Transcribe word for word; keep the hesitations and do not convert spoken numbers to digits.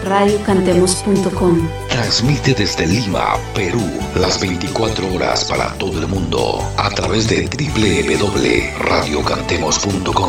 radio cantemos punto com. Transmite desde Lima, Perú, las veinticuatro horas para todo el mundo a través de doble u doble u doble u punto radio cantemos punto com.